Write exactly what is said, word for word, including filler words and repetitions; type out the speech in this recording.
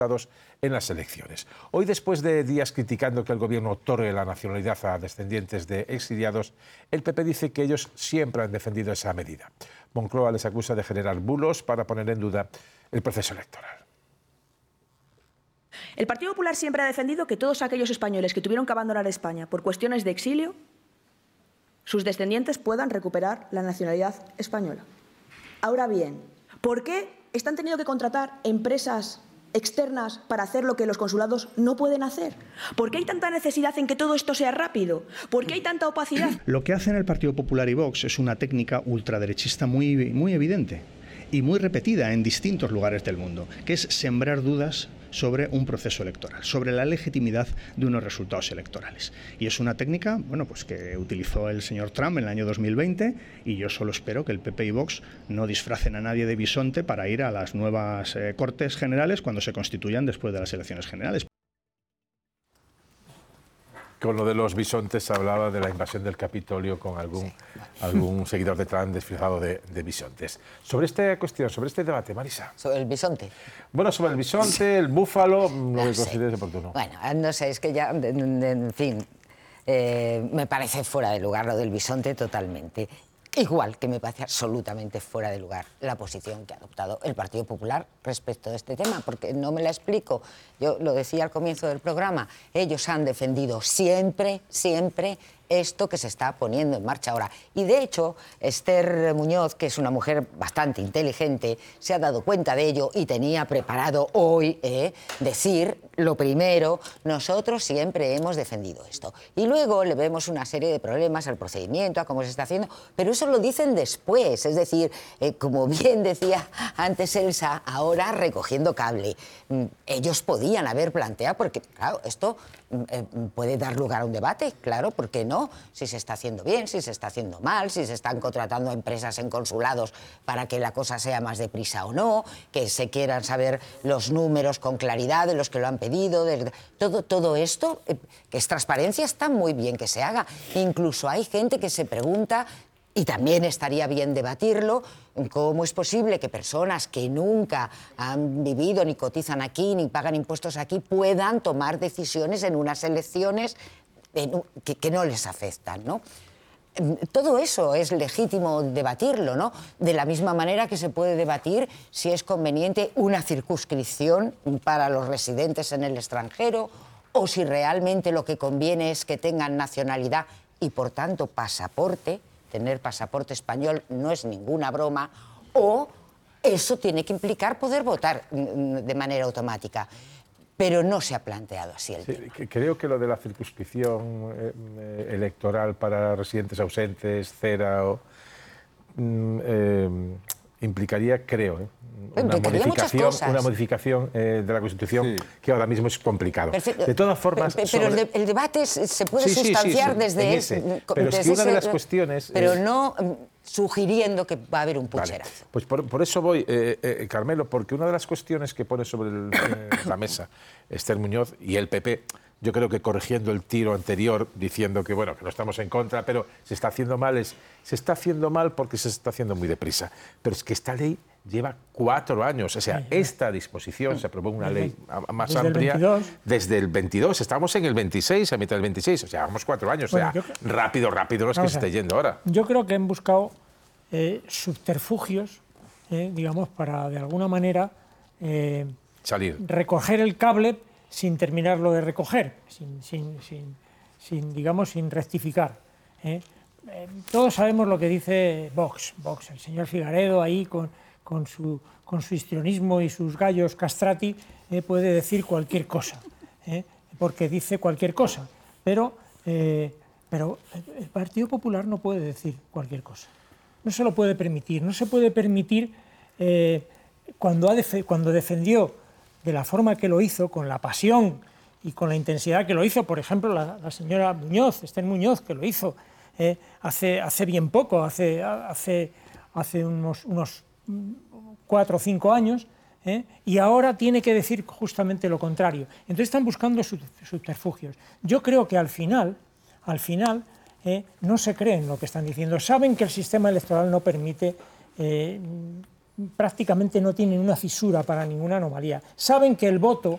en las elecciones. Hoy, después de días criticando que el gobierno otorgue la nacionalidad a descendientes de exiliados, el P P dice que ellos siempre han defendido esa medida. Moncloa les acusa de generar bulos para poner en duda el proceso electoral. El Partido Popular siempre ha defendido que todos aquellos españoles que tuvieron que abandonar España por cuestiones de exilio, sus descendientes puedan recuperar la nacionalidad española. Ahora bien, ¿por qué están teniendo que contratar empresas externas para hacer lo que los consulados no pueden hacer? ¿Por qué hay tanta necesidad en que todo esto sea rápido? ¿Por qué hay tanta opacidad? Lo que hacen el Partido Popular y Vox es una técnica ultraderechista muy, muy evidente y muy repetida en distintos lugares del mundo, que es sembrar dudas sobre un proceso electoral, sobre la legitimidad de unos resultados electorales. Y es una técnica, bueno, pues que utilizó el señor Trump en el año dos mil veinte, y yo solo espero que el P P y Vox no disfracen a nadie de bisonte para ir a las nuevas eh, Cortes Generales cuando se constituyan después de las elecciones generales. Con lo de los bisontes hablaba de la invasión del Capitolio con algún, sí. algún seguidor de Trump disfrazado de, de bisontes. Sobre esta cuestión, sobre este debate, Marisa. ¿Sobre el bisonte? Bueno, sobre el bisonte, el búfalo, lo que consideres oportuno. Bueno, no sé, es que ya, en fin, eh, me parece fuera de lugar lo del bisonte totalmente. Igual que me parece absolutamente fuera de lugar la posición que ha adoptado el Partido Popular respecto de este tema, porque no me la explico. Yo lo decía al comienzo del programa, ellos han defendido siempre, siempre esto que se está poniendo en marcha ahora. Y de hecho, Esther Muñoz, que es una mujer bastante inteligente, se ha dado cuenta de ello y tenía preparado hoy eh, decir lo primero: nosotros siempre hemos defendido esto. Y luego le vemos una serie de problemas al procedimiento, a cómo se está haciendo, pero eso lo dicen después. Es decir, eh, como bien decía antes Elsa, ahora recogiendo cable. Ellos podían haber planteado, porque claro, esto eh, puede dar lugar a un debate, claro, ¿por qué no? Si se está haciendo bien, si se está haciendo mal, si se están contratando a empresas en consulados para que la cosa sea más deprisa o no, que se quieran saber los números con claridad de los que lo han pedido, de, todo, todo esto, eh, que es transparencia, está muy bien que se haga. Incluso hay gente que se pregunta, y también estaría bien debatirlo, cómo es posible que personas que nunca han vivido, ni cotizan aquí, ni pagan impuestos aquí, puedan tomar decisiones en unas elecciones que, que no les afectan, ¿no? Todo eso es legítimo debatirlo, ¿no? De la misma manera que se puede debatir si es conveniente una circunscripción para los residentes en el extranjero, o si realmente lo que conviene es que tengan nacionalidad y, por tanto, pasaporte. Tener pasaporte español no es ninguna broma, o eso tiene que implicar poder votar de manera automática. Pero no se ha planteado así el sí, tema. Creo que lo de la circunscripción eh, electoral para residentes ausentes, cera, o, mm, eh, implicaría, creo, eh, una, modificación, una modificación eh, de la Constitución sí. que ahora mismo es complicado. Perfecto. De todas formas... Pero, pero sobre... el, de, el debate se puede sí, sustanciar sí, sí, sí, desde... Ese. Pero desde es que una ese, de las cuestiones... Pero es... no sugiriendo que va a haber un pucherazo. Vale. Pues por, por eso voy, eh, eh, Carmelo, porque una de las cuestiones que pone sobre el, eh, la mesa Esther Muñoz y el P P, yo creo que corrigiendo el tiro anterior, diciendo que bueno, que no estamos en contra, pero se está haciendo mal, es, se está haciendo mal porque se está haciendo muy deprisa. Pero es que esta ley lleva cuatro años, o sea, esta disposición, se aprobó una ley más desde amplia el desde el veintidós, estamos en el veintiséis, a mitad del veintiséis, o sea, vamos cuatro años, bueno, o sea, yo, rápido, rápido no es que se esté yendo ahora. Yo creo que han buscado eh, subterfugios, eh, digamos, para de alguna manera eh, salir, recoger el cable sin terminarlo de recoger, sin, sin, sin, sin digamos, sin rectificar. ¿eh? Eh, todos sabemos lo que dice Vox, Vox, el señor Figaredo ahí con, con, su, con su histrionismo y sus gallos castrati, eh, puede decir cualquier cosa, ¿eh? porque dice cualquier cosa, pero, eh, pero el Partido Popular no puede decir cualquier cosa, no se lo puede permitir, no se puede permitir eh, cuando, ha def cuando defendió de la forma que lo hizo, con la pasión y con la intensidad que lo hizo, por ejemplo, la, la señora Muñoz, Esther Muñoz, que lo hizo eh, hace, hace bien poco, hace, hace, hace unos, unos cuatro o cinco años, eh, y ahora tiene que decir justamente lo contrario. Entonces están buscando subterfugios. Yo creo que al final, al final eh, no se creen lo que están diciendo. Saben que el sistema electoral no permite... Eh, prácticamente no tienen una fisura para ninguna anomalía. Saben que el voto